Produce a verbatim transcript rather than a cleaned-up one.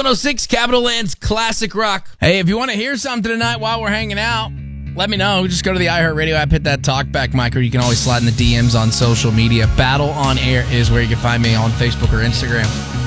one oh six Capital Land's Classic Rock. Hey, if you want to hear something tonight while we're hanging out, let me know. Just go to the iHeartRadio app, hit that talkback mic, or you can always slide in the D Ms on social media. Battle on Air is where you can find me on Facebook or Instagram.